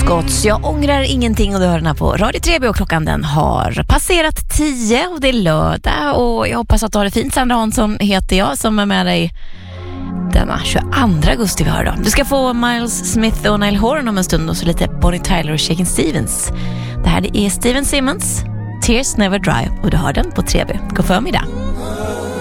Scotts, jag ångrar ingenting, och du hör den här på Radio 3B och klockan den har passerat 10 och det är lördag och jag hoppas att du har det fint. Sandra Hansson heter jag som är med dig denna 22 augusti vi hör då. Du ska få Miles Smith och Niall Horan om en stund och så lite Bonnie Tyler och Shakin' Stevens. Det här är Steven Simmons, Tears Never Dry, och du hör den på 3B. God förmiddag.